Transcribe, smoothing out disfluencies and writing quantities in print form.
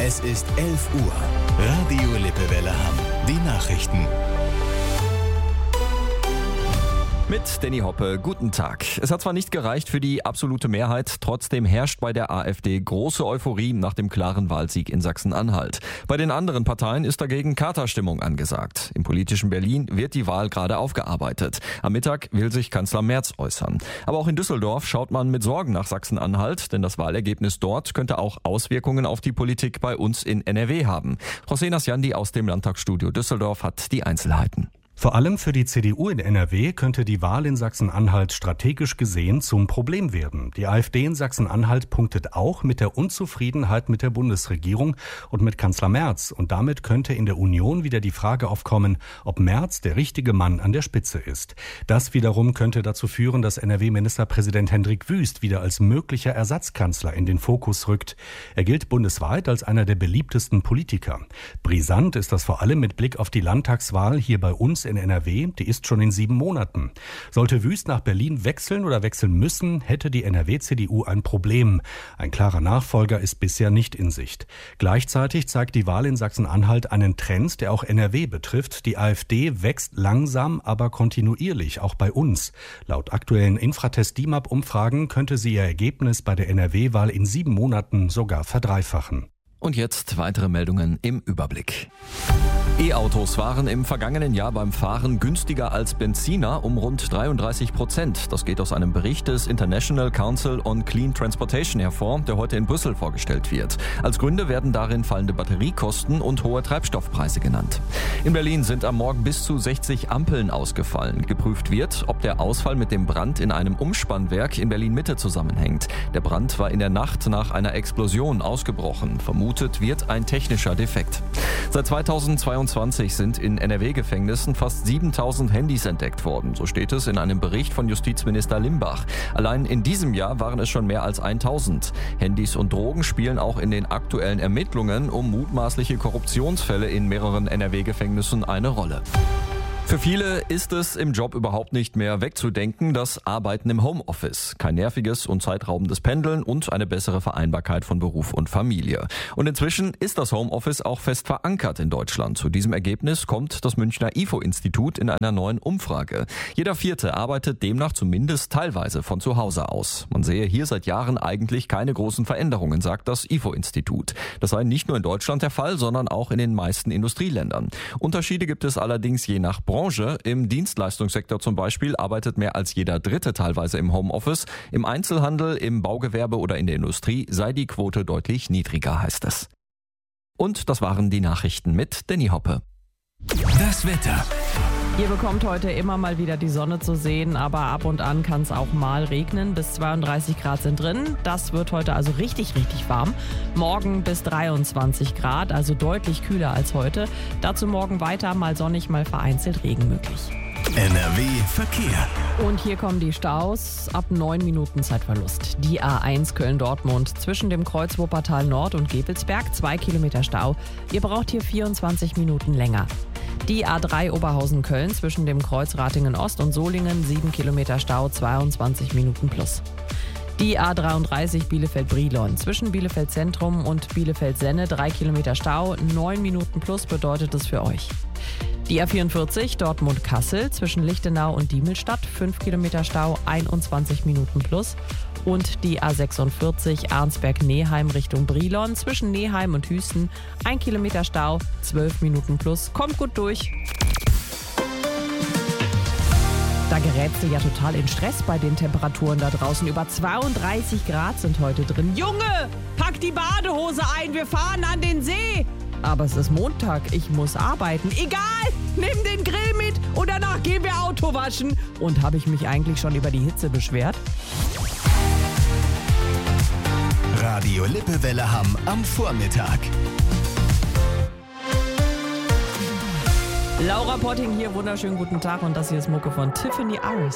Es ist 11 Uhr. Radio Lippewelle Hamm. Die Nachrichten. Mit Danny Hoppe, guten Tag. Es hat zwar nicht gereicht für die absolute Mehrheit, trotzdem herrscht bei der AfD große Euphorie nach dem klaren Wahlsieg in Sachsen-Anhalt. Bei den anderen Parteien ist dagegen Katerstimmung angesagt. Im politischen Berlin wird die Wahl gerade aufgearbeitet. Am Mittag will sich Kanzler Merz äußern. Aber auch in Düsseldorf schaut man mit Sorgen nach Sachsen-Anhalt, denn das Wahlergebnis dort könnte auch Auswirkungen auf die Politik bei uns in NRW haben. José Nasjandi aus dem Landtagsstudio Düsseldorf hat die Einzelheiten. Vor allem für die CDU in NRW könnte die Wahl in Sachsen-Anhalt strategisch gesehen zum Problem werden. Die AfD in Sachsen-Anhalt punktet auch mit der Unzufriedenheit mit der Bundesregierung und mit Kanzler Merz. Und damit könnte in der Union wieder die Frage aufkommen, ob Merz der richtige Mann an der Spitze ist. Das wiederum könnte dazu führen, dass NRW-Ministerpräsident Hendrik Wüst wieder als möglicher Ersatzkanzler in den Fokus rückt. Er gilt bundesweit als einer der beliebtesten Politiker. Brisant ist das vor allem mit Blick auf die Landtagswahl hier bei uns in NRW, die ist schon in 7 Monaten. Sollte Wüst nach Berlin wechseln oder wechseln müssen, hätte die NRW-CDU ein Problem. Ein klarer Nachfolger ist bisher nicht in Sicht. Gleichzeitig zeigt die Wahl in Sachsen-Anhalt einen Trend, der auch NRW betrifft. Die AfD wächst langsam, aber kontinuierlich, auch bei uns. Laut aktuellen Infratest-DIMAP-Umfragen könnte sie ihr Ergebnis bei der NRW-Wahl in 7 Monaten sogar verdreifachen. Und jetzt weitere Meldungen im Überblick. E-Autos waren im vergangenen Jahr beim Fahren günstiger als Benziner um rund 33%. Das geht aus einem Bericht des International Council on Clean Transportation hervor, der heute in Brüssel vorgestellt wird. Als Gründe werden darin fallende Batteriekosten und hohe Treibstoffpreise genannt. In Berlin sind am Morgen bis zu 60 Ampeln ausgefallen. Geprüft wird, ob der Ausfall mit dem Brand in einem Umspannwerk in Berlin-Mitte zusammenhängt. Der Brand war in der Nacht nach einer Explosion ausgebrochen. Vermutet wird ein technischer Defekt. Seit 2022 sind in NRW-Gefängnissen fast 7.000 Handys entdeckt worden. So steht es in einem Bericht von Justizminister Limbach. Allein in diesem Jahr waren es schon mehr als 1.000. Handys und Drogen spielen auch in den aktuellen Ermittlungen um mutmaßliche Korruptionsfälle in mehreren NRW-Gefängnissen eine Rolle. Für viele ist es im Job überhaupt nicht mehr wegzudenken, das Arbeiten im Homeoffice. Kein nerviges und zeitraubendes Pendeln und eine bessere Vereinbarkeit von Beruf und Familie. Und inzwischen ist das Homeoffice auch fest verankert in Deutschland. Zu diesem Ergebnis kommt das Münchner IFO-Institut in einer neuen Umfrage. Jeder Vierte arbeitet demnach zumindest teilweise von zu Hause aus. Man sehe hier seit Jahren eigentlich keine großen Veränderungen, sagt das IFO-Institut. Das sei nicht nur in Deutschland der Fall, sondern auch in den meisten Industrieländern. Unterschiede gibt es allerdings je nach Branche. Im Dienstleistungssektor zum Beispiel arbeitet mehr als jeder Dritte teilweise im Homeoffice. Im Einzelhandel, im Baugewerbe oder in der Industrie sei die Quote deutlich niedriger, heißt es. Und das waren die Nachrichten mit Danny Hoppe. Das Wetter. Ihr bekommt heute immer mal wieder die Sonne zu sehen, aber ab und an kann es auch mal regnen. Bis 32 Grad sind drin. Das wird heute also richtig, richtig warm. Morgen bis 23 Grad, also deutlich kühler als heute. Dazu morgen weiter mal sonnig, mal vereinzelt Regen möglich. NRW Verkehr. Und hier kommen die Staus ab 9 Minuten Zeitverlust. Die A1 Köln-Dortmund zwischen dem Kreuz Wuppertal Nord und Gevelsberg 2 Kilometer Stau. Ihr braucht hier 24 Minuten länger. Die A3 Oberhausen-Köln zwischen dem Kreuz Ratingen Ost und Solingen 7 Kilometer Stau, 22 Minuten plus. Die A33 Bielefeld-Brilon zwischen Bielefeld Zentrum und Bielefeld-Senne 3 Kilometer Stau, 9 Minuten plus bedeutet es für euch. Die A44 Dortmund-Kassel zwischen Lichtenau und Diemelstadt 5 Kilometer Stau, 21 Minuten plus. Und die A46 Arnsberg-Neheim Richtung Brilon zwischen Neheim und Hüsten 1 Kilometer Stau, 12 Minuten plus. Kommt gut durch. Da gerätst du ja total in Stress bei den Temperaturen da draußen. Über 32 Grad sind heute drin. Junge, pack die Badehose ein, wir fahren an den See. Aber es ist Montag, ich muss arbeiten. Egal, nimm den Grill mit und danach gehen wir Auto waschen. Und habe ich mich eigentlich schon über die Hitze beschwert? Radio Lippewelle Hamm am Vormittag. Laura Potting hier, wunderschönen guten Tag und das hier ist Mucke von Tiffany Aris.